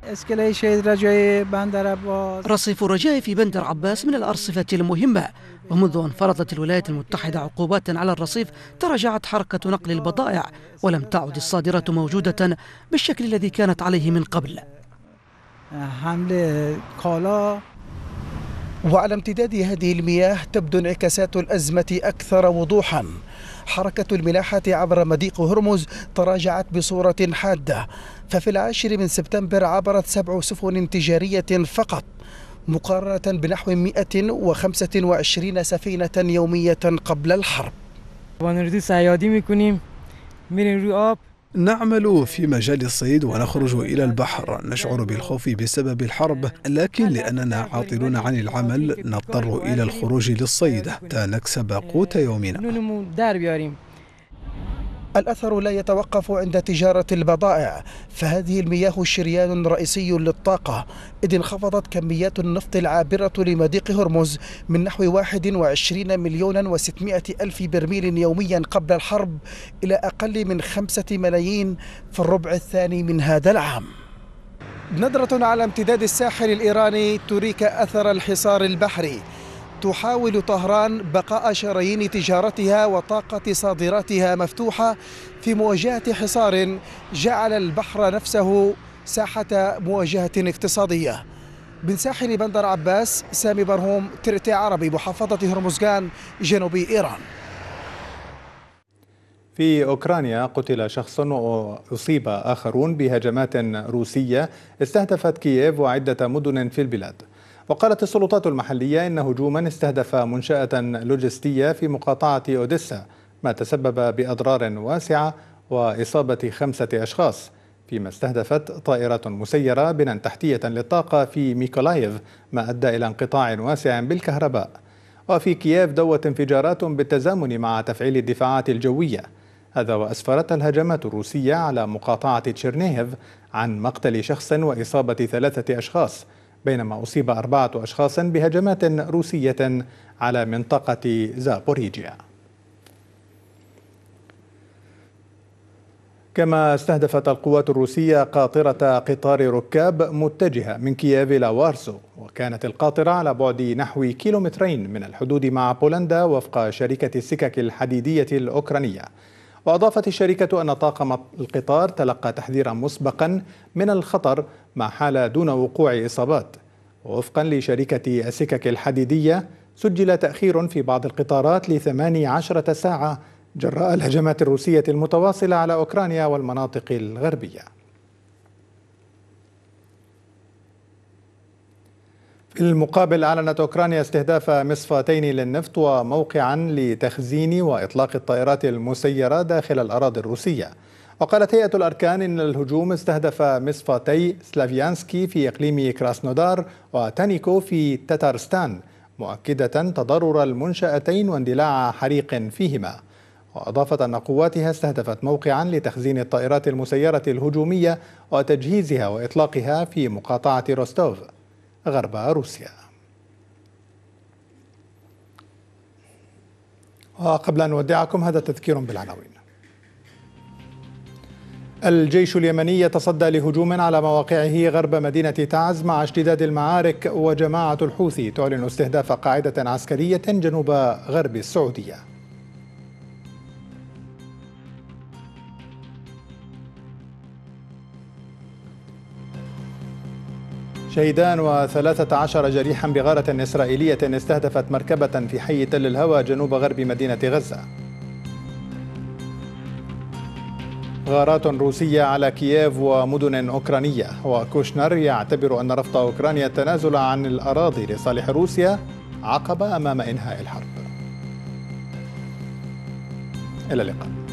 رصيف رجاء في بندر عباس من الأرصفة المهمة، ومنذ أن فرضت الولايات المتحدة عقوبات على الرصيف تراجعت حركة نقل البضائع، ولم تعد الصادرات موجودة بالشكل الذي كانت عليه من قبل. وعلى امتداد هذه المياه تبدو انعكاسات الأزمة أكثر وضوحا. حركة الملاحة عبر مضيق هرمز تراجعت بصورة حادة، ففي 10 سبتمبر عبرت 7 سفن تجارية فقط، مقارنة بنحو 125 سفينة يومية قبل الحرب. نعمل في مجال الصيد ونخرج إلى البحر، نشعر بالخوف بسبب الحرب، لكن لأننا عاطلون عن العمل نضطر إلى الخروج للصيد حتى نكسب قوت يومنا. الأثر لا يتوقف عند تجارة البضائع، فهذه المياه شريان رئيسي للطاقة، إذ انخفضت كميات النفط العابرة لمضيق هرمز من نحو 21,600,000 برميل يوميا قبل الحرب إلى أقل من 5 ملايين في الربع الثاني من هذا العام. نظرة على امتداد الساحل الإيراني تريك أثر الحصار البحري. تحاول طهران بقاء شرايين تجارتها وطاقة صادراتها مفتوحة في مواجهة حصار جعل البحر نفسه ساحة مواجهة اقتصادية. من ساحل بندر عباس، سامي برهوم، ترتي عربي، محافظة هرمزغان، جنوبي إيران. في أوكرانيا قتل شخص وأصيب آخرون بهجمات روسية استهدفت كييف وعدة مدن في البلاد. وقالت السلطات المحلية إن هجوما استهدف منشأة لوجستية في مقاطعة أوديسا، ما تسبب بأضرار واسعة وإصابة 5 أشخاص، فيما استهدفت طائرة مسيرة بنى تحتية للطاقة في ميكولايف، ما أدى إلى انقطاع واسع بالكهرباء. وفي كييف دوت انفجارات بالتزامن مع تفعيل الدفاعات الجوية، هذا وأسفرت الهجمات الروسية على مقاطعة تشيرنيهيف عن مقتل شخص وإصابة 3 أشخاص، بينما أصيب 4 أشخاص بهجمات روسية على منطقة زابوريجيا. كما استهدفت القوات الروسية قاطرة قطار ركاب متجهة من كييف إلى وارسو، وكانت القاطرة على بعد نحو 2 كيلومترين من الحدود مع بولندا وفق شركة السكك الحديدية الأوكرانية. وأضافت الشركة أن طاقم القطار تلقى تحذيرا مسبقا من الخطر ما حال دون وقوع إصابات. ووفقا لشركة السكك الحديدية سجل تأخير في بعض القطارات ل18 ساعة جراء الهجمات الروسية المتواصلة على أوكرانيا والمناطق الغربية. في المقابل أعلنت أوكرانيا استهداف مصفاتين للنفط وموقعا لتخزين وإطلاق الطائرات المسيرة داخل الأراضي الروسية. وقالت هيئة الأركان إن الهجوم استهدف مصفاتي سلافيانسكي في إقليم كراسنودار وتانيكو في تتارستان، مؤكدة تضرر المنشأتين واندلاع حريق فيهما. وأضافت أن قواتها استهدفت موقعا لتخزين الطائرات المسيرة الهجومية وتجهيزها وإطلاقها في مقاطعة روستوف غرب روسيا. وقبل أن نودعكم هذا تذكير بالعناوين. الجيش اليمني يتصدى لهجوم على مواقعه غرب مدينة تعز مع اشتداد المعارك، وجماعة الحوثي تعلن استهداف قاعدة عسكرية جنوب غرب السعودية. شهيدان و13 جريحا بغارة إسرائيلية استهدفت مركبة في حي تل الهوى جنوب غرب مدينة غزة. غارات روسية على كييف ومدن أوكرانية، وكوشنر يعتبر أن رفض أوكرانيا التنازل عن الأراضي لصالح روسيا عقبة أمام إنهاء الحرب. إلى اللقاء.